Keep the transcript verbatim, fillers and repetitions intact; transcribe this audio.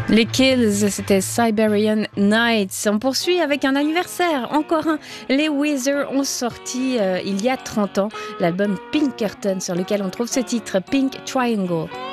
Les Kills, c'était Siberian Nights. On poursuit avec un anniversaire, encore un. Les Weezer ont sorti euh, il y a trente ans l'album Pinkerton, sur lequel on trouve ce titre, Pink Triangle.